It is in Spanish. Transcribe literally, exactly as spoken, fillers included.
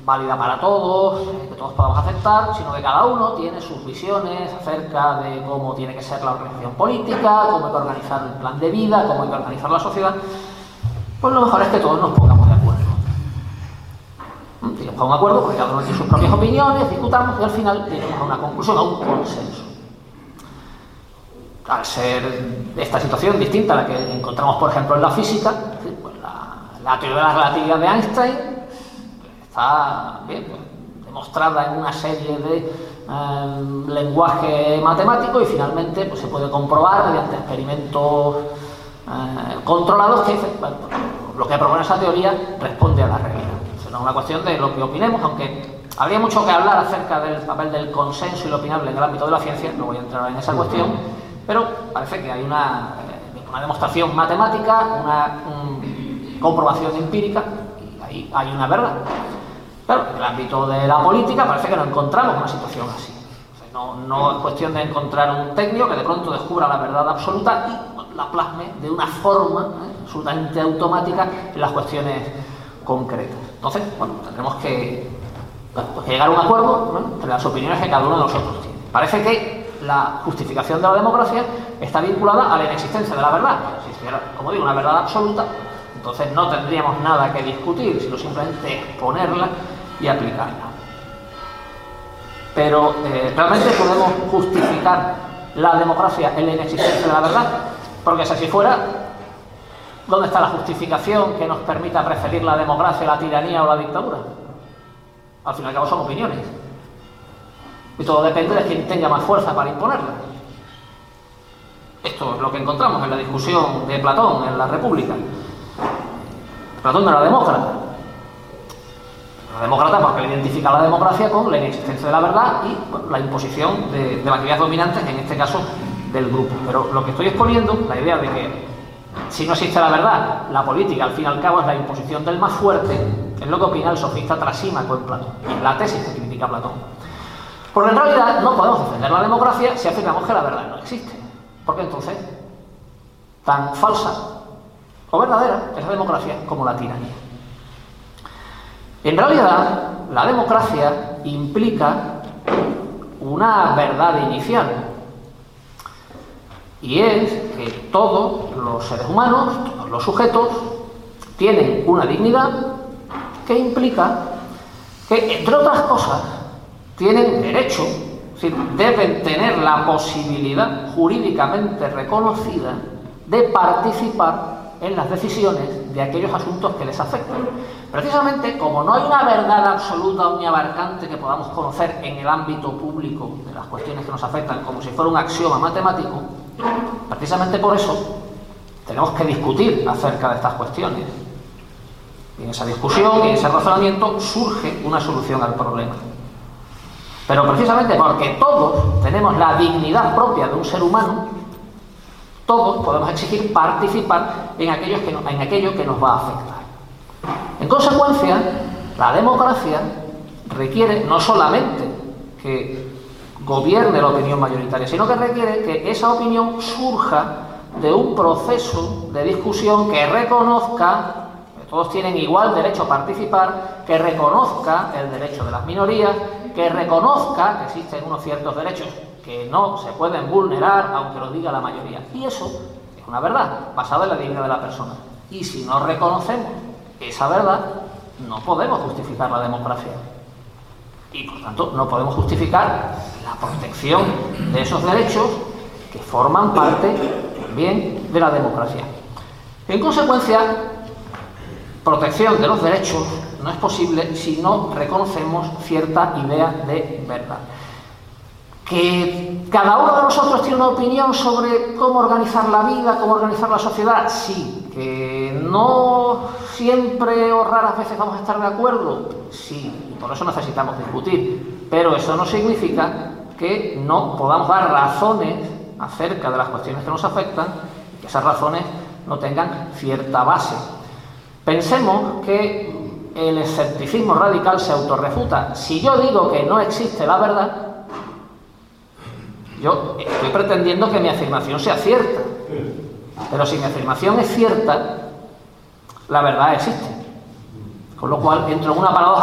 válida para todos, que todos podamos aceptar, sino que cada uno tiene sus visiones acerca de cómo tiene que ser la organización política, cómo hay que organizar el plan de vida, cómo hay que organizar la sociedad. Pues lo mejor es que todos nos pongamos de acuerdo. Si nos pongamos de acuerdo, porque cada uno tiene sus propias opiniones, discutamos y al final lleguemos a una conclusión, a un consenso. Al ser esta situación distinta a la que encontramos, por ejemplo, en la física, pues la, la teoría de la relatividad de Einstein está bien, pues, demostrada en una serie de eh, lenguaje matemático y finalmente pues, se puede comprobar mediante experimentos eh, controlados que bueno, lo que propone esa teoría responde a la realidad. O sea, no es una cuestión de lo que opinemos, aunque habría mucho que hablar acerca del papel del consenso y lo opinable en el ámbito de la ciencia, no voy a entrar en esa cuestión, pero parece que hay una, una demostración matemática, una um, comprobación empírica y ahí hay una verdad. Claro, en el ámbito de la política parece que no encontramos una situación así. O sea, no, no es cuestión de encontrar un técnico que de pronto descubra la verdad absoluta y la plasme de una forma ¿eh? absolutamente automática en las cuestiones concretas. Entonces, bueno, tendremos que, bueno, pues que llegar a un acuerdo ¿no? entre las opiniones que cada uno de nosotros tiene. Parece que la justificación de la democracia está vinculada a la inexistencia de la verdad. Si existiera, como digo, una verdad absoluta, entonces no tendríamos nada que discutir, sino simplemente exponerla y aplicarla. Pero, eh, ¿realmente podemos justificar la democracia en la inexistencia de la verdad? Porque si así fuera, ¿dónde está la justificación que nos permita preferir la democracia, la tiranía o la dictadura? Al fin y al cabo son opiniones. Y todo depende de quién tenga más fuerza para imponerla. Esto es lo que encontramos en la discusión de Platón en la República. Platón no era demócrata. Era demócrata porque él identifica la democracia con la inexistencia de la verdad y bueno, la imposición de, de las ideas dominantes, en este caso del grupo. Pero lo que estoy exponiendo, la idea de que si no existe la verdad, la política al fin y al cabo es la imposición del más fuerte, es lo que opina el sofista Trasímaco en Platón, y en la tesis que critica Platón. Porque en realidad no podemos defender la democracia si afirmamos que la verdad no existe. Porque entonces, tan falsa o verdadera es la democracia como la tiranía. En realidad, la democracia implica una verdad inicial. Y es que todos los seres humanos, todos los sujetos, tienen una dignidad que implica que, entre otras cosas, tienen derecho, es decir, deben tener la posibilidad jurídicamente reconocida de participar en las decisiones de aquellos asuntos que les afectan. Precisamente como no hay una verdad absoluta omniabarcante que podamos conocer en el ámbito público de las cuestiones que nos afectan como si fuera un axioma matemático, precisamente por eso tenemos que discutir acerca de estas cuestiones. Y en esa discusión y en ese razonamiento surge una solución al problema. Pero precisamente porque todos tenemos la dignidad propia de un ser humano, todos podemos exigir participar en, aquellos que no, en aquello que nos va a afectar. En consecuencia, la democracia requiere no solamente que gobierne la opinión mayoritaria, sino que requiere que esa opinión surja de un proceso de discusión que reconozca que todos tienen igual derecho a participar, que reconozca el derecho de las minorías, que reconozca que existen unos ciertos derechos que no se pueden vulnerar, aunque lo diga la mayoría. Y eso es una verdad, basada en la dignidad de la persona. Y si no reconocemos esa verdad, no podemos justificar la democracia. Y, por tanto, no podemos justificar la protección de esos derechos que forman parte también de la democracia. En consecuencia, protección de los derechos no es posible si no reconocemos cierta idea de verdad. ¿Que cada uno de nosotros tiene una opinión sobre cómo organizar la vida, cómo organizar la sociedad? Sí. ¿Que no siempre o raras veces vamos a estar de acuerdo? Sí. Y por eso necesitamos discutir. Pero eso no significa que no podamos dar razones acerca de las cuestiones que nos afectan y que esas razones no tengan cierta base. Pensemos que el escepticismo radical se autorrefuta. Si yo digo que no existe la verdad, yo estoy pretendiendo que mi afirmación sea cierta. Pero si mi afirmación es cierta, la verdad existe. Con lo cual entro en una paradoja